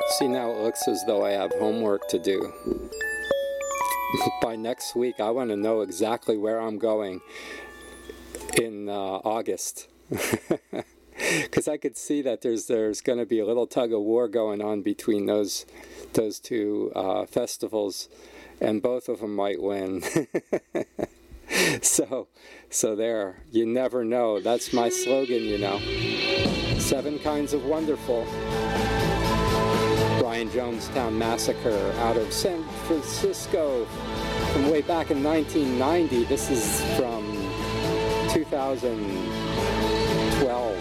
See, now it looks as though I have homework to do. By next week, I want to know exactly where I'm going in August. Because I could see that there's going to be a little tug of war going on between those two festivals, and both of them might win. So there, you never know. That's my slogan, you know. 7 kinds of wonderful. Brian Jonestown Massacre out of San Francisco from way back in 1990. This is from 2012.